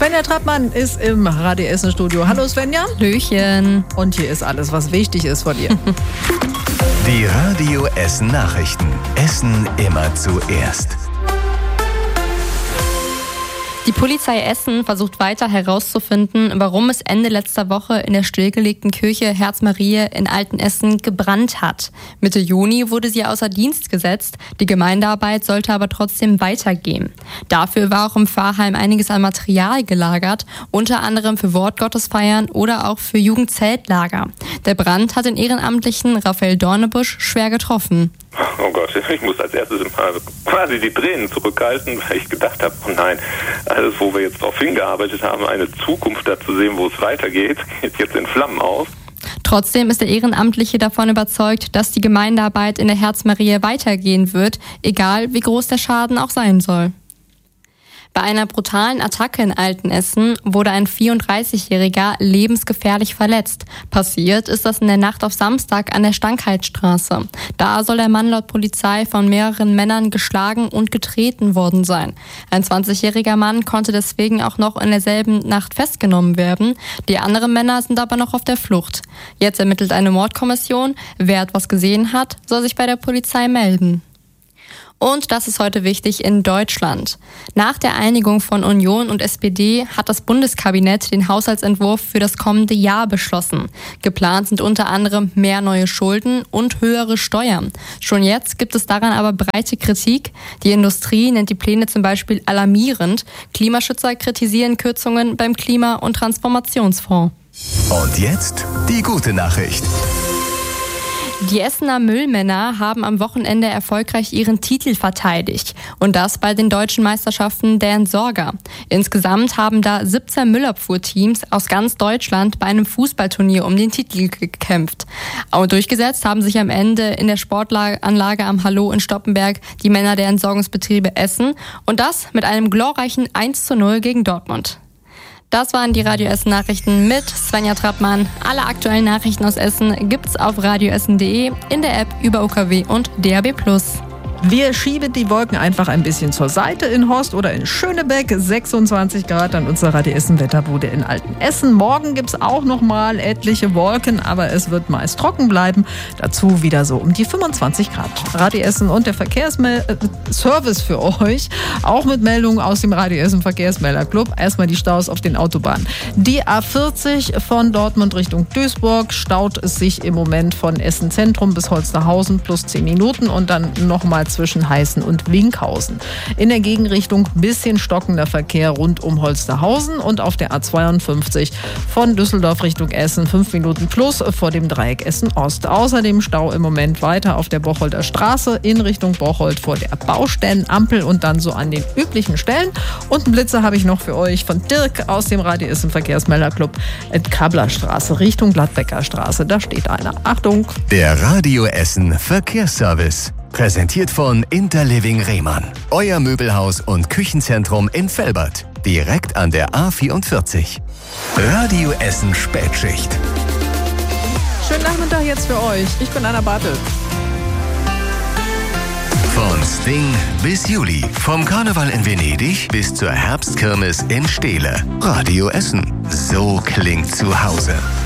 Svenja Trappmann ist im Radio Essen Studio. Hallo Svenja. Hallöchen. Und hier ist alles, was wichtig ist von dir. Die Radio Essen Nachrichten. Essen immer zuerst. Die Polizei Essen versucht weiter herauszufinden, warum es Ende letzter Woche in der stillgelegten Kirche Herz Mariä in Altenessen gebrannt hat. Mitte Juni wurde sie außer Dienst gesetzt, die Gemeindearbeit sollte aber trotzdem weitergehen. Dafür war auch im Pfarrheim einiges an Material gelagert, unter anderem für Wortgottesfeiern oder auch für Jugendzeltlager. Der Brand hat den Ehrenamtlichen Raphael Dornebusch schwer getroffen. Oh Gott, ich muss als erstes mal quasi die Tränen zurückhalten, weil ich gedacht habe, oh nein, alles, wo wir jetzt darauf hingearbeitet haben, eine Zukunft da zu sehen, wo es weitergeht, geht jetzt in Flammen auf. Trotzdem ist der Ehrenamtliche davon überzeugt, dass die Gemeindearbeit in der Herz Mariä weitergehen wird, egal wie groß der Schaden auch sein soll. Bei einer brutalen Attacke in Altenessen wurde ein 34-Jähriger lebensgefährlich verletzt. Passiert ist das in der Nacht auf Samstag an der Stankheitsstraße. Da soll der Mann laut Polizei von mehreren Männern geschlagen und getreten worden sein. Ein 20-jähriger Mann konnte deswegen auch noch in derselben Nacht festgenommen werden. Die anderen Männer sind aber noch auf der Flucht. Jetzt ermittelt eine Mordkommission. Wer etwas gesehen hat, soll sich bei der Polizei melden. Und das ist heute wichtig in Deutschland. Nach der Einigung von Union und SPD hat das Bundeskabinett den Haushaltsentwurf für das kommende Jahr beschlossen. Geplant sind unter anderem mehr neue Schulden und höhere Steuern. Schon jetzt gibt es daran aber breite Kritik. Die Industrie nennt die Pläne zum Beispiel alarmierend. Klimaschützer kritisieren Kürzungen beim Klima- und Transformationsfonds. Und jetzt die gute Nachricht. Die Essener Müllmänner haben am Wochenende erfolgreich ihren Titel verteidigt. Und das bei den deutschen Meisterschaften der Entsorger. Insgesamt haben da 17 Müllabfuhrteams aus ganz Deutschland bei einem Fußballturnier um den Titel gekämpft. Aber durchgesetzt haben sich am Ende in der Sportanlage am Hallo in Stoppenberg die Männer der Entsorgungsbetriebe Essen. Und das mit einem glorreichen 1:0 gegen Dortmund. Das waren die Radio Essen Nachrichten mit Svenja Trappmann. Alle aktuellen Nachrichten aus Essen gibt's auf radioessen.de, in der App über UKW und DAB+. Wir schieben die Wolken einfach ein bisschen zur Seite in Horst oder in Schönebeck. 26 Grad an unserer Radio Essen Wetterbude in Altenessen. Morgen gibt's auch noch mal etliche Wolken, aber es wird meist trocken bleiben. Dazu wieder so um die 25 Grad. Radio Essen und der Verkehrsservice für euch. Auch mit Meldungen aus dem Radio Essen Verkehrsmelderclub. Erstmal die Staus auf den Autobahnen. Die A40 von Dortmund Richtung Duisburg staut es sich im Moment von Essen Zentrum bis Holsterhausen plus 10 Minuten und dann nochmal zwischen Heißen und Winkhausen. In der Gegenrichtung bisschen stockender Verkehr rund um Holsterhausen und auf der A52 von Düsseldorf Richtung Essen 5 Minuten plus vor dem Dreieck Essen-Ost. Außerdem Stau im Moment weiter auf der Bocholder Straße in Richtung Bocholt vor der Baustellenampel und dann so an den üblichen Stellen. Und einen Blitzer habe ich noch für euch von Dirk aus dem Radio Essen Verkehrsmelderclub Kablerstraße Richtung Gladbecker Straße. Da steht einer. Achtung! Der Radio Essen Verkehrsservice. Präsentiert von Interliving Rehmann. Euer Möbelhaus und Küchenzentrum in Velbert. Direkt an der A44. Radio Essen Spätschicht. Schönen Nachmittag jetzt für euch. Ich bin Anna Bartel. Von Sting bis Juli. Vom Karneval in Venedig bis zur Herbstkirmes in Steele. Radio Essen. So klingt zu Hause.